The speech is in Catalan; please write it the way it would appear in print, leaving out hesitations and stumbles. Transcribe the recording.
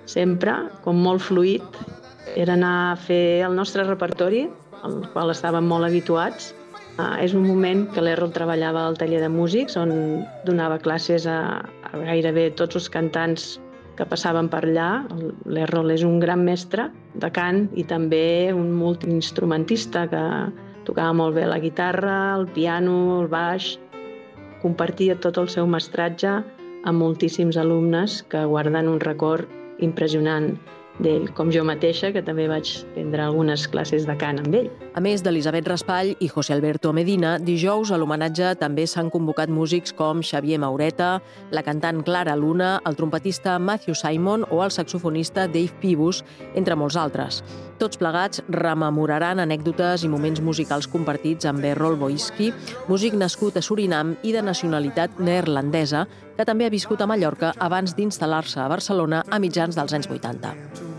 sempre, com molt fluid. Era anar a fer el nostre repertori, al qual estàvem molt habituats. És un moment que l'Errol treballava al taller de músics, on donava classes a gairebé tots els cantants que passaven per allà. L'Errol és un gran mestre de cant i també un multiinstrumentista que tocava molt bé la guitarra, el piano, el baix. Compartia tot el seu mestratge amb moltíssims alumnes que guarden un record impressionant d'ell, com jo mateixa, que també vaig prendre algunes classes de cant amb ell. A més d'Elisabet Raspall i José Alberto Medina, dijous a l'homenatge també s'han convocat músics com Xavier Maureta, la cantant Clara Luna, el trompetista Matthew Simon o el saxofonista Dave Pibus, entre molts altres. Tots plegats rememoraran anècdotes i moments musicals compartits amb Errol Boiski, músic nascut a Surinam i de nacionalitat neerlandesa, que també ha viscut a Mallorca abans d'instal·lar-se a Barcelona a mitjans dels anys 80.